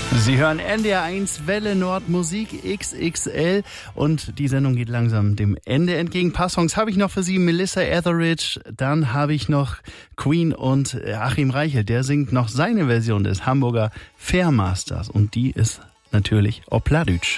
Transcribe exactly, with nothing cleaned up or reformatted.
Sie hören N D R eins Welle Nord Musik X X L und die Sendung geht langsam dem Ende entgegen. Ein paar Songs habe ich noch für Sie. Melissa Etheridge, dann habe ich noch Queen und Achim Reichel. Der singt noch seine Version des Hamburger Fairmasters und die ist natürlich auf Plattdeutsch.